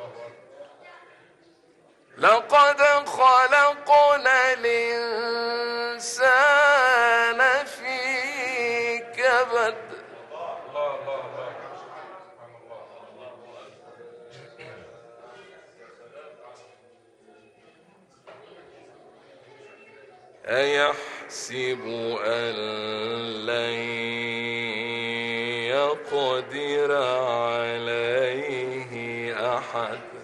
لقد خلقنا الإنسان في كبد أيحسب أن لن يقدر عليه أحد